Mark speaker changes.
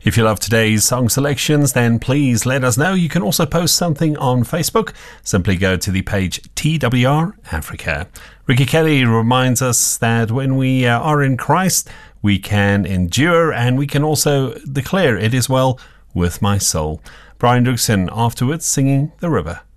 Speaker 1: If you love today's song selections, then please let us know. You can also post something on Facebook. Simply go to the page TWR Africa. Ricky Kelly reminds us that when we are in Christ, we can endure and we can also declare it is well with my soul. Brian Dookson afterwards singing The River.